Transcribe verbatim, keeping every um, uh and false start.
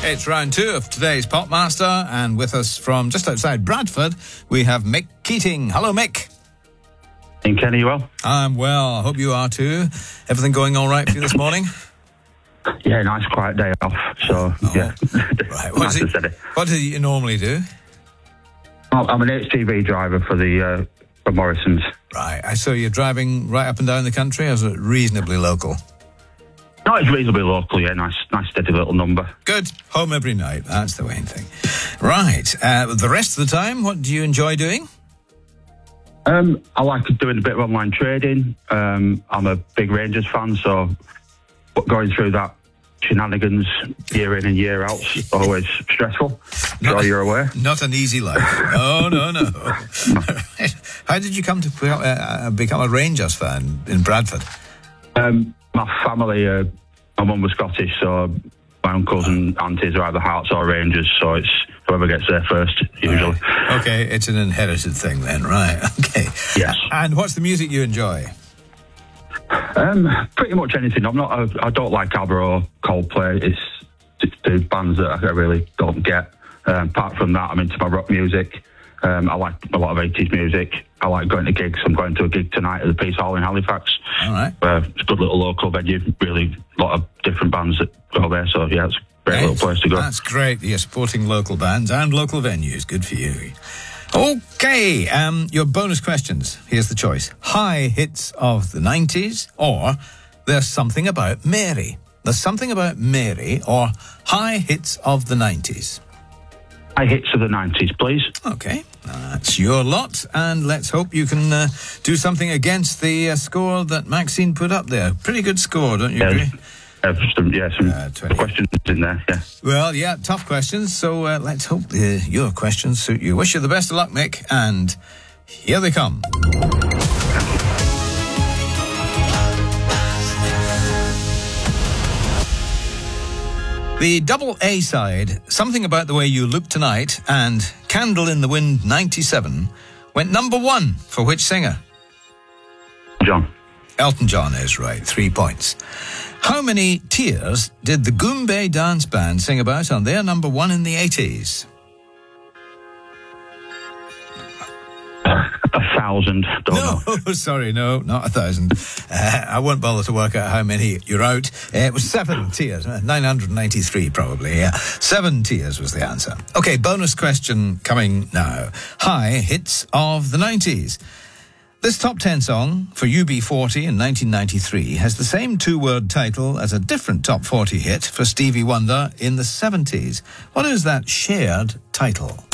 It's round two of today's Popmaster, and with us from just outside Bradford, we have Mick Keating. Hello, Mick. Hey, Kenny, you well? I'm well. I hope you are too. Everything going all right for you this morning? Yeah, nice quiet day off. So, oh, yeah. Right. What, nice is it, what do you normally do? I'm an H T V driver for the uh, for Morrison's. Right. I saw you're driving right up and down the country, or is it reasonably local? No, it's reasonably local, yeah. Nice, nice steady little number. Good. Home every night. That's the main thing. Right. Uh, the rest of the time, what do you enjoy doing? Um, I like doing a bit of online trading. Um, I'm a big Rangers fan, so going through that shenanigans year in and year out is always stressful. Not, so you're aware. Not an easy life. No, no, no. How did you come to uh, become a Rangers fan in Bradford? Um, my family, uh, my mum was Scottish, so my uncles and aunties are either Hearts or Rangers, so it's whoever gets there first, usually. Right. Okay, it's an inherited thing then, right? Okay. Yes. And what's the music you enjoy? Um, pretty much anything. I'm not. A, I don't like ABBA or Coldplay. It's, it's the bands that I really don't get. Um, apart from that, I'm into my rock music. Um, I like a lot of eighties music. I like going to gigs. I'm going to a gig tonight at the Peace Hall in Halifax. All right. Uh, it's a good little local venue. Really, a lot of different bands that go there. So yeah, it's a great Hey, little place to go. That's great. You're supporting local bands and local venues. Good for you. Okay, um, your bonus questions. Here's the choice. High hits of the nineties, or There's Something About Mary. There's Something About Mary, or High Hits of the nineties. High hits of the nineties, please. Okay, that's your lot, and let's hope you can uh, do something against the uh, score that Maxine put up there. Pretty good score, don't you Yeah. agree? Uh, some, yeah, some Uh, twenty. questions in there, yeah. Well, yeah, tough questions, so uh, let's hope uh, your questions suit you. Wish you the best of luck, Mick, and here they come. The double A side, Something About the Way You Look Tonight, and Candle in the Wind ninety-seven, went number one for which singer? John. Elton John is right, three points. How many tears did the Goombay Dance Band sing about on their number one in the eighties? A thousand. Don't No, know. sorry, no, not a thousand. Uh, I won't bother to work out how many you're out. Uh, it was seven tears, uh, nine hundred ninety-three probably, yeah. Seven tears was the answer. Okay, bonus question coming now. High hits of the nineties. This top ten song for U B forty in nineteen ninety-three has the same two-word title as a different top forty hit for Stevie Wonder in the seventies. What is that shared title?